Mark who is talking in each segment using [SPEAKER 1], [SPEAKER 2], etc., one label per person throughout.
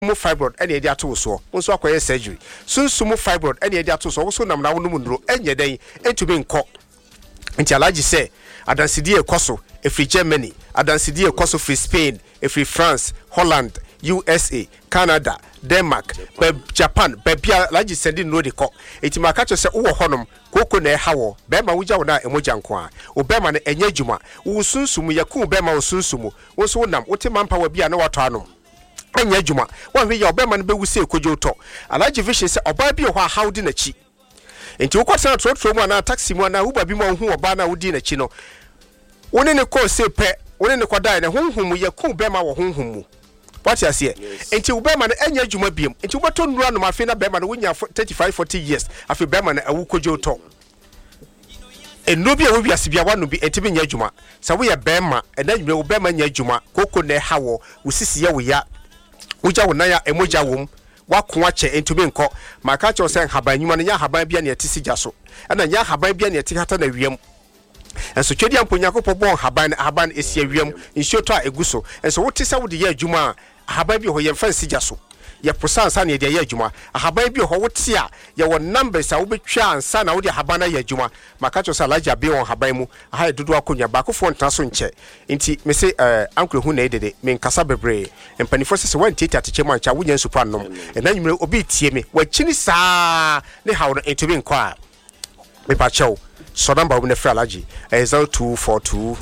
[SPEAKER 1] mo fibroid ene edi ato so nso akoye surgery sunsumu fibroid ene edi ato so wo so nam na wo nduro enye den entumi nko nti alaji say adansidi ekoso efri Germany adansidi ekoso free Spain efri France Holland USA Canada Denmark Japan bebia alaji sendi no de ko enti maka cho say wo honom koko na hawo bema wuja wo na emoja nko a wo bema na enye adwuma wo sunsumu yakun bema wo sunsumu wo so nam wote mampa wa bia na wato anom anya adwuma wa hwe ya obema no bewuse ekojo to alaji vision say oba bi ho a hawdi na chi enti wo kwasa trotro mu na taxi mu na uba bi mu hu oba na wodi na chi no woni ne ko se pe woni ne kwada na honhum yakun bema wo honhum mu what you say enti wo bema na anya adwuma biem enti wo beto nura no mafe na bema na wonya 35-40 years afi bema na awu kojo to enobi a wo biase bia wanu bi enti bi nya adwuma sa wo ye bema ena nwure wo bema nya adwuma koko na hawo wo sisi ye wo ya uja wo na ya emoja wom wako ache entumi nko maka cho sen haban nyuma na nya haban bia na yetisi jaso na nya haban bia na yeti hata na wiem enso twedi amponya ko pobon haban esi awiem nshioto a eguso enso wote se wo de ya adwuma haban bi ho ye fansi jaso ye prosansa na ye ya adwuma haban bi ho wote a ye wo numbers a wo betwa ansa na wo de haban na ya adwuma maka cho sa laja bi won haban mu aha dodo akonya ba ko fo ntaso nche nti me se ankle hu na edede me nkasa bebre empanifo se wan tete ateche mu ancha wonya nsupa nom na nwumre obi tie me wachini saa ne hawo no entumi nkwa a me pa chew so number we free alaji 0242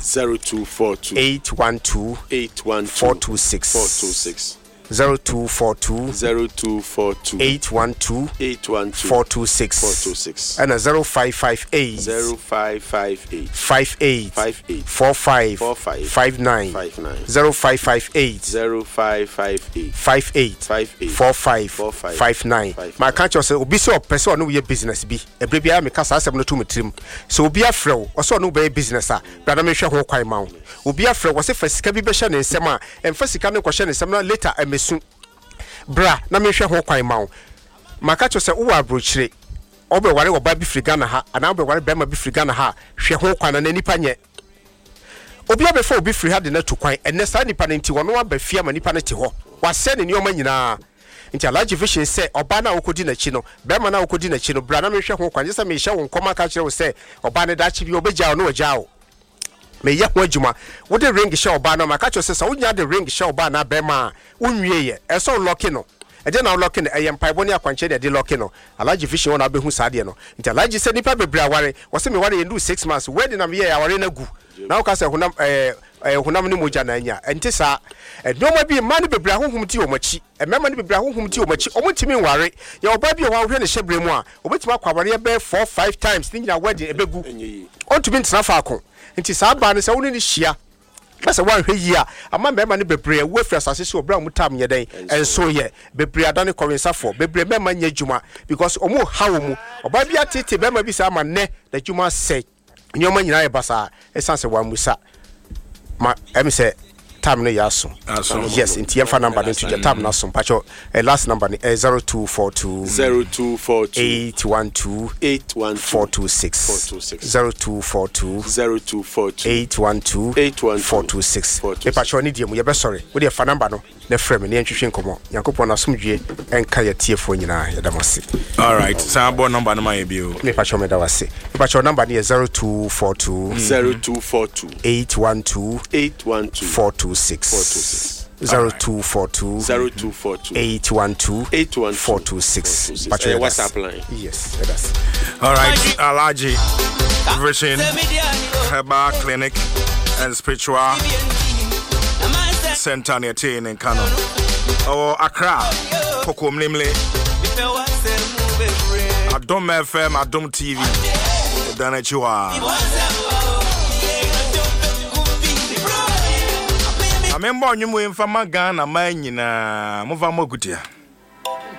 [SPEAKER 1] 812 426 0242 812 426 and 0558 58 45 59 0558 58 45 59 my country say obi say person no we business bi ebre bia me kasa asem no to metrim so obi afrew o so no be business a brada me hwe ho kwan ma obi afrew wo se fasika bi be hye ne nsem a emfasika ne ko hye ne nsem na later bra na me hwe ho kwan ma maka cho se wo abrochire obe ware oba bi frigana na ha ana obe ware bema bi frigana na ha hwe ho kwan na nipa nye obi abefa obi free ha de na to kwan enne sa nipa ne nti wono abafia ma nipa ne te ho wase ne nioma nyina nti alaji vision se oba na okodi na chi no bema na okodi na chi no bra na me hwe ho kwan je se me hye wo nkoma ka kire wo se oba ne da chi bi obegya no ogya me ye ho adwuma wo de ring show ba na maka cho se so wonya de ring show ba na be ma unwie ye e so lock no e de na lock no e ye mpaibo ne akwanche de lock no alaji vision wona behu saade no nti alaji se nipa bebra ware wo se me ware ye do 6 months wedding na me ye aware na gu na wo ka se hunam hunam ne moja na anya enti sa no ma bi ma ne bebra honhum ti o machi e mema ne bebra honhum ti o machi o mutimi nware ye oba bi ho ahwe ne hyebre mu a obetima kwabare be 4-5 times ni nyina wedding e begu on to be ntina fa akon nti saa ba ne se woni ni hia kasa wan hwe yi a ama mema ne bebre wo afra asase se obra mu tam nyeden enso ye bebre adane kowensafo bebre mema nya djuma because omo hawo mu oba bia tete mema bi sa ma ne da djuma se nyoma nyina ye basa esanse wa musa ma em se tam no yaso yes nti yemfa number no to tam na so pacho last number ni 0242 812 426 0242 812 426 e pacho ni diemu ye be sorry we dey fa number no na frame ni entwehwe nkomo yakopon na somdwe enka ye tiefo nyina ye damase
[SPEAKER 2] all right sabo number no my bio
[SPEAKER 1] me pacho me dawase e pacho number ni 0242 812 426 0242 812 426
[SPEAKER 3] WhatsApp line.
[SPEAKER 1] Yes, that's
[SPEAKER 2] all right. Alaji Vision Herbal Clinic and Spiritual Center near Tain in Kano or Accra Kokom Nimle Adom FM Adom TV Danachua Member nyumu mfama Ghana manyina muva mogutia